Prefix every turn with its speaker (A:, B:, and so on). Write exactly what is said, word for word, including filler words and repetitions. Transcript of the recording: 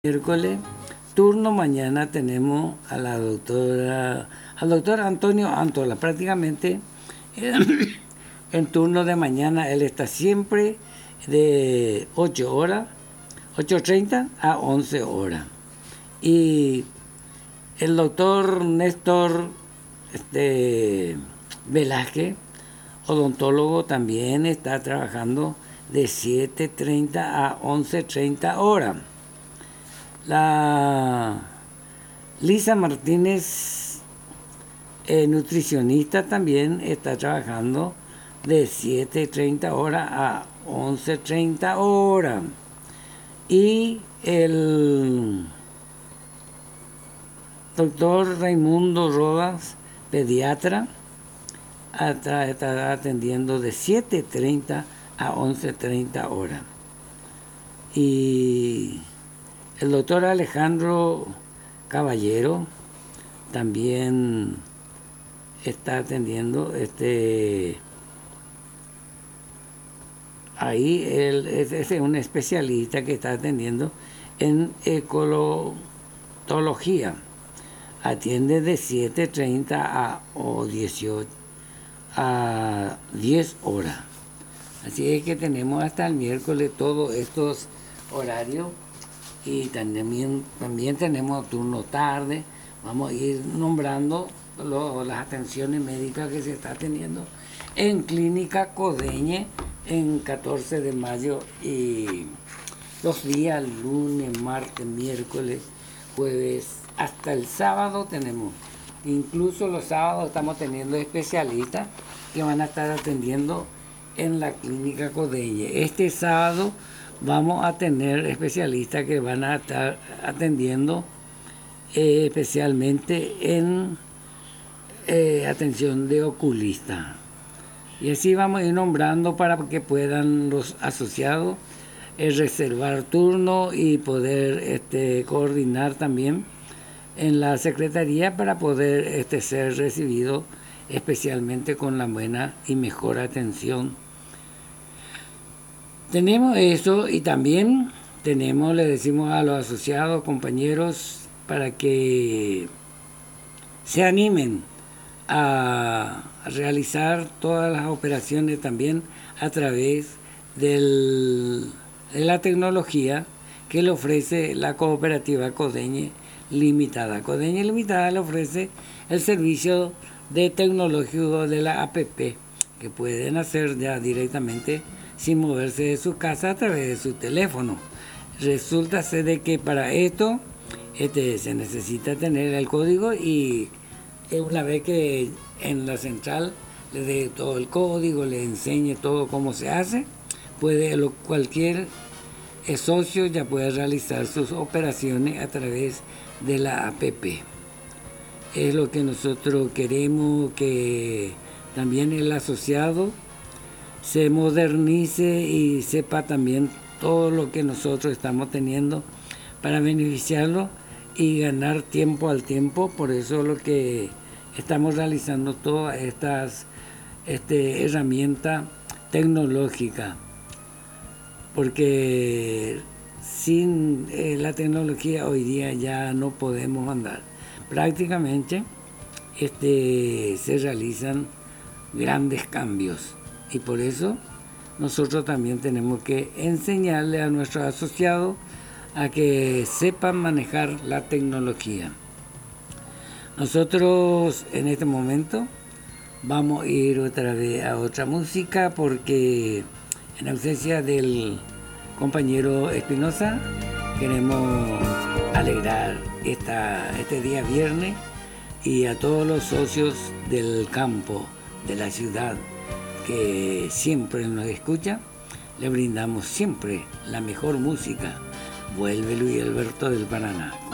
A: Miércoles, turno mañana tenemos a la doctora, al doctor Antonio Antola, prácticamente eh, en turno de mañana. Él está siempre de ocho horas, ocho treinta a once horas. Y el doctor Néstor este, Velázquez, odontólogo, también está trabajando de siete treinta a once treinta horas. La Lisa Martínez, eh, nutricionista, también está trabajando de siete treinta horas a once treinta horas. Y el doctor Raimundo Rodas, pediatra, está atendiendo de siete treinta a once treinta horas. Y el doctor Alejandro Caballero también está atendiendo este ahí. Él es, es un especialista que está atendiendo en ecología. Atiende de siete treinta a o dieciocho a diez horas. Así es que tenemos hasta el miércoles todos estos horarios. Y también, también tenemos turno tarde. Vamos a ir nombrando lo, las atenciones médicas que se está teniendo en Clínica Codeñe en catorce de mayo, y los días lunes, martes, miércoles, jueves, hasta el sábado tenemos. Incluso los sábados estamos teniendo especialistas que van a estar atendiendo en la Clínica Codeñe. Este sábado vamos a tener especialistas que van a estar atendiendo eh, especialmente en eh, atención de oculista. Y así vamos a ir nombrando para que puedan los asociados eh, reservar turno y poder este, coordinar también en la secretaría para poder este, ser recibido especialmente con la buena y mejor atención. Tenemos eso, y también tenemos, le decimos a los asociados, compañeros, para que se animen a realizar todas las operaciones también a través del, de la tecnología que le ofrece la cooperativa Codeñe Limitada. Codeñe Limitada le ofrece el servicio de tecnológico de la A P P, que pueden hacer ya directamente sin moverse de su casa a través de su teléfono. Resulta ser de que para esto este, se necesita tener el código, y una vez que en la central le dé todo el código, le enseñe todo cómo se hace, puede lo, cualquier socio ya puede realizar sus operaciones a través de la A P P. Es lo que nosotros queremos, que también el asociado se modernice y sepa también todo lo que nosotros estamos teniendo para beneficiarlo y ganar tiempo al tiempo. Por eso lo que estamos realizando todas estas este, herramientas tecnológicas, porque sin eh, la tecnología hoy día ya no podemos andar. Prácticamente este, se realizan grandes cambios. Y por eso nosotros también tenemos que enseñarle a nuestros asociados a que sepan manejar la tecnología. Nosotros en este momento vamos a ir otra vez a otra música, porque en ausencia del compañero Espinosa queremos alegrar esta, este día viernes, y a todos los socios del campo, de la ciudad, que siempre nos escucha, le brindamos siempre la mejor música. Vuelve Luis Alberto del Paraná.